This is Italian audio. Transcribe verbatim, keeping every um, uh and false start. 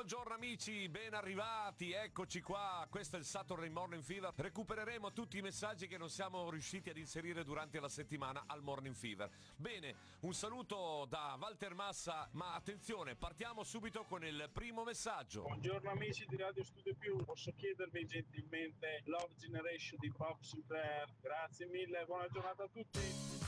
Buongiorno amici, ben arrivati, eccoci qua, questo è il Saturday Morning Fever. Recupereremo tutti i messaggi che non siamo riusciti ad inserire durante la settimana al Morning Fever. Bene, un saluto da Walter Massa, ma attenzione, partiamo subito con il primo messaggio. Buongiorno amici di Radio Studio Più, posso chiedervi gentilmente Love Generation di Bob Sinclair? Grazie mille, buona giornata a tutti.